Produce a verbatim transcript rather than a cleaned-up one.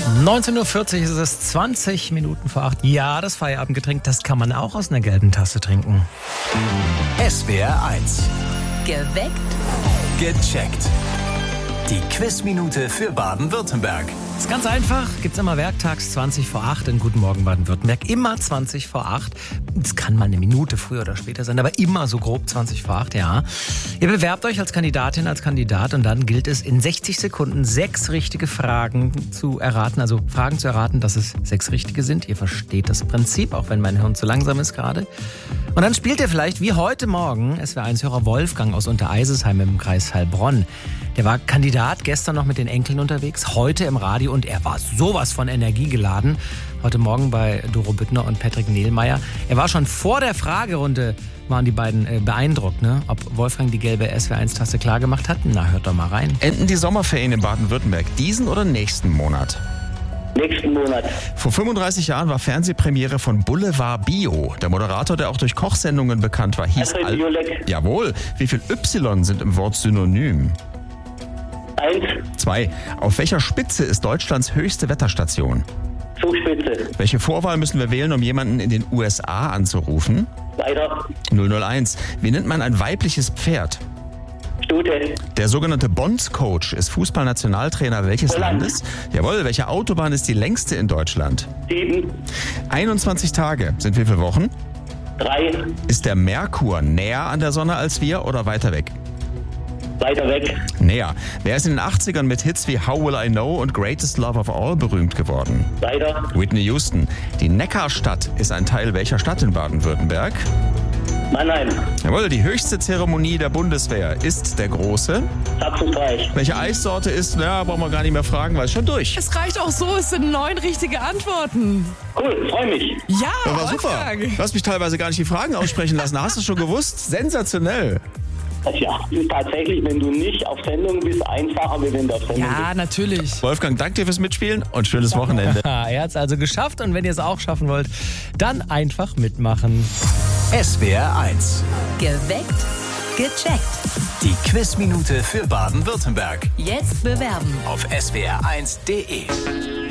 neunzehn Uhr vierzig ist es, zwanzig Minuten vor acht. Ja, das Feierabendgetränk, das kann man auch aus einer gelben Tasse trinken. S W R eins. Geweckt. Gecheckt. Die Quizminute für Baden-Württemberg. Ist ganz einfach, gibt's immer werktags zwanzig vor acht in Guten Morgen Baden-Württemberg. Immer zwanzig vor acht. Es kann mal eine Minute früher oder später sein, aber immer so grob zwanzig vor acht, ja. Ihr bewerbt euch als Kandidatin, als Kandidat und dann gilt es in sechzig Sekunden sechs richtige Fragen zu erraten. Also Fragen zu erraten, dass es sechs richtige sind. Ihr versteht das Prinzip, auch wenn mein Hirn zu langsam ist gerade. Und dann spielt ihr vielleicht wie heute Morgen S W R eins-Hörer Wolfgang aus Untereisesheim im Kreis Heilbronn. Der war Kandidat, gestern noch mit den Enkeln unterwegs, heute im Radio und er war sowas von Energie geladen. Heute Morgen bei Doro Büttner und Patrick Nehlmeier. Er war schon vor der Fragerunde, waren die beiden äh, beeindruckt, ne? Ob Wolfgang die gelbe S W R eins-Taste klar gemacht hat? Na, hört doch mal rein. Enden die Sommerferien in Baden-Württemberg diesen oder nächsten Monat? Nächsten Monat. Vor fünfunddreißig Jahren war Fernsehpremiere von Boulevard Bio. Der Moderator, der auch durch Kochsendungen bekannt war, hieß... Alfred Biolek. Jawohl. Wie viel Y sind im Wort Synonym? Eins. Zwei. Auf welcher Spitze ist Deutschlands höchste Wetterstation? Zugspitze. Welche Vorwahl müssen wir wählen, um jemanden in den U S A anzurufen? Weiter. null null eins. Wie nennt man ein weibliches Pferd? Stute. Der sogenannte Bonds-Coach ist Fußballnationaltrainer welches Holland. Landes? Jawohl. Welche Autobahn ist die längste in Deutschland? Sieben. einundzwanzig Tage. Sind wie viele Wochen? Drei. Ist der Merkur näher an der Sonne als wir oder weiter weg? Weiter weg. Näher. Wer ist in den achtzigern mit Hits wie How Will I Know und Greatest Love of All berühmt geworden? Weiter. Whitney Houston. Die Neckarstadt ist ein Teil welcher Stadt in Baden-Württemberg? Mannheim. Jawohl, die höchste Zeremonie der Bundeswehr ist der große. Zapfenstreich. Welche Eissorte ist, na, brauchen wir gar nicht mehr fragen, weil es schon durch. Es reicht auch so, es sind neun richtige Antworten. Cool, freue mich. Ja, Das war super. Wolfgang. Du hast mich teilweise gar nicht die Fragen aussprechen lassen. Hast du es schon gewusst? Sensationell. Ja, ist tatsächlich, wenn du nicht auf Sendung bist, einfacher, wie wenn du auf Sendung Ja, natürlich. Wolfgang, danke dir fürs Mitspielen und schönes Wochenende. Ah, er hat es also geschafft und wenn ihr es auch schaffen wollt, dann einfach mitmachen. S W R eins. Geweckt. Gecheckt. Die Quizminute für Baden-Württemberg. Jetzt bewerben. Auf S W R eins Punkt D E.